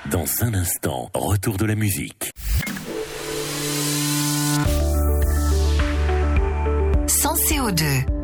Dans un instant, retour de la musique. Sans CO2.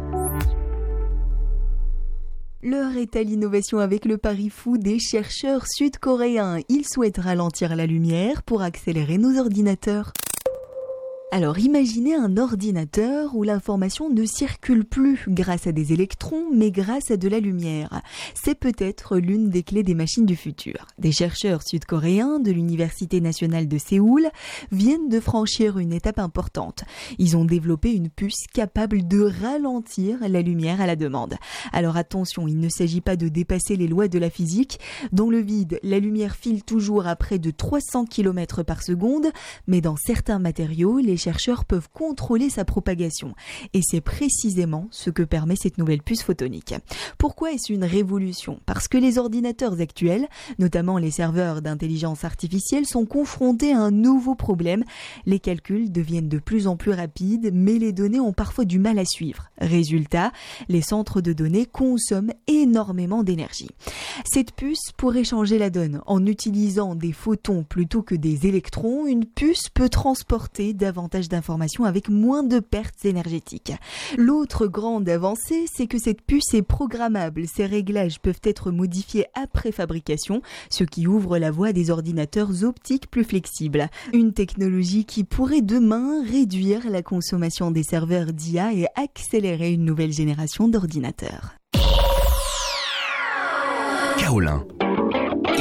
L'heure est à l'innovation avec le pari fou des chercheurs sud-coréens. Ils souhaitent ralentir la lumière pour accélérer nos ordinateurs. Alors imaginez un ordinateur où l'information ne circule plus grâce à des électrons, mais grâce à de la lumière. C'est peut-être l'une des clés des machines du futur. Des chercheurs sud-coréens de l'Université nationale de Séoul viennent de franchir une étape importante. Ils ont développé une puce capable de ralentir la lumière à la demande. Alors attention, il ne s'agit pas de dépasser les lois de la physique. Dans le vide, la lumière file toujours à près de 300 km par seconde, mais dans certains matériaux, les chercheurs peuvent contrôler sa propagation. Et c'est précisément ce que permet cette nouvelle puce photonique. Pourquoi est-ce une révolution ? Parce que les ordinateurs actuels, notamment les serveurs d'intelligence artificielle, sont confrontés à un nouveau problème. Les calculs deviennent de plus en plus rapides, mais les données ont parfois du mal à suivre. Résultat, les centres de données consomment énormément d'énergie. Cette puce pourrait changer la donne. En utilisant des photons plutôt que des électrons, une puce peut transporter davantage d'informations avec moins de pertes énergétiques. L'autre grande avancée, c'est que cette puce est programmable. Ses réglages peuvent être modifiés après fabrication, ce qui ouvre la voie à des ordinateurs optiques plus flexibles. Une technologie qui pourrait demain réduire la consommation des serveurs d'IA et accélérer une nouvelle génération d'ordinateurs. Kaolin.